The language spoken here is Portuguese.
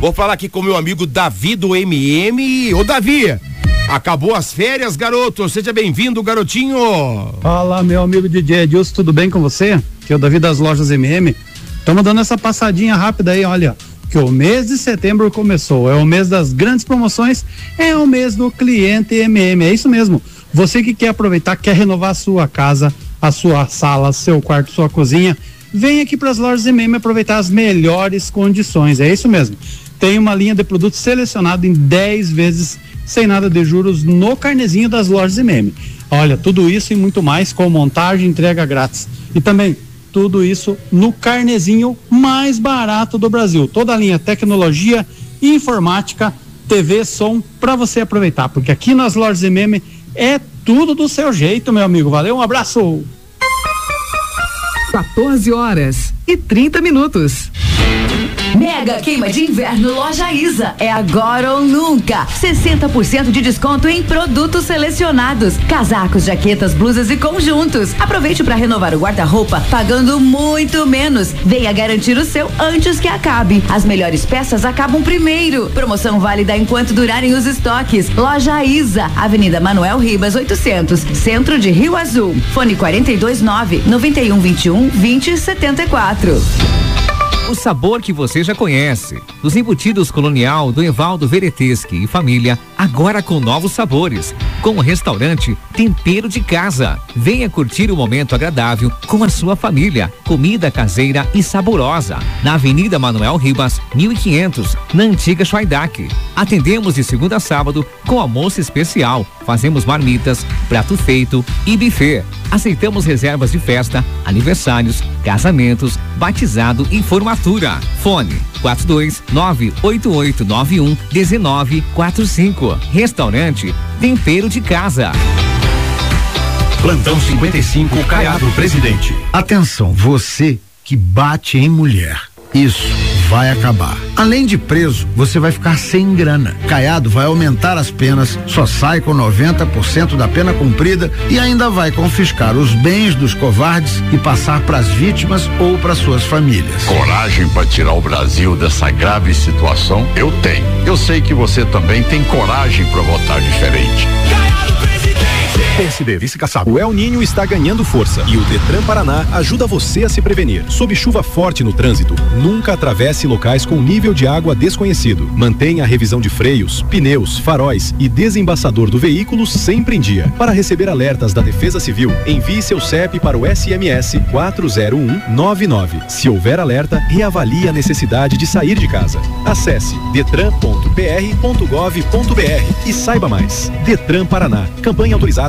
Vou falar aqui com meu amigo Davi do MM. Ô Davi, acabou as férias, garoto, seja bem-vindo, garotinho. Fala, meu amigo DJ Edilson, tudo bem com você? Aqui é o Davi das lojas MM. Estamos dando essa passadinha rápida aí, olha, que o mês de setembro começou, é o mês das grandes promoções, é o mês do cliente MM, é isso mesmo. Você que quer aproveitar, quer renovar a sua casa, a sua sala, seu quarto, sua cozinha, vem aqui para as lojas MM aproveitar as melhores condições, é isso mesmo. Tem uma linha de produtos selecionado em 10 vezes sem nada de juros no carnezinho das lojas MM. Olha, tudo isso e muito mais com montagem e entrega grátis. E também tudo isso no carnezinho mais barato do Brasil. Toda a linha tecnologia, informática, TV, som, para você aproveitar, porque aqui nas lojas MM é tudo do seu jeito, meu amigo. Valeu, um abraço! 14h30. Mega queima de inverno Loja Isa. É agora ou nunca. 60% de desconto em produtos selecionados. Casacos, jaquetas, blusas e conjuntos. Aproveite para renovar o guarda-roupa pagando muito menos. Venha garantir o seu antes que acabe. As melhores peças acabam primeiro. Promoção válida enquanto durarem os estoques. Loja Isa, Avenida Manuel Ribas 800, Centro de Rio Azul. Fone 429-9121-2074. O sabor que você já conhece. Os embutidos Colonial do Evaldo Vereteschi e família, agora com novos sabores. Com o restaurante Tempero de Casa. Venha curtir o momento agradável com a sua família. Comida caseira e saborosa. Na Avenida Manuel Ribas, 1500, na antiga Schweidak. Atendemos de segunda a sábado com almoço especial. Fazemos marmitas, prato feito e buffet. Aceitamos reservas de festa, aniversários, casamentos, batizado e formatura. Fone 42988911945. Restaurante Tempero de Casa. Plantão 55, Caiado Presidente. Atenção, você que bate em mulher. Isso vai acabar. Além de preso, você vai ficar sem grana. Caiado vai aumentar as penas, só sai com 90% da pena cumprida e ainda vai confiscar os bens dos covardes e passar para as vítimas ou para suas famílias. Coragem para tirar o Brasil dessa grave situação? Eu tenho. Eu sei que você também tem coragem para votar diferente. PSD, vice Kassab. O El Ninho está ganhando força e o Detran Paraná ajuda você a se prevenir. Sob chuva forte no trânsito, nunca atravesse locais com nível de água desconhecido. Mantenha a revisão de freios, pneus, faróis e desembaçador do veículo sempre em dia. Para receber alertas da Defesa Civil, envie seu CEP para o SMS 40199. Se houver alerta, reavalie a necessidade de sair de casa. Acesse detran.pr.gov.br e saiba mais. Detran Paraná. Campanha autorizada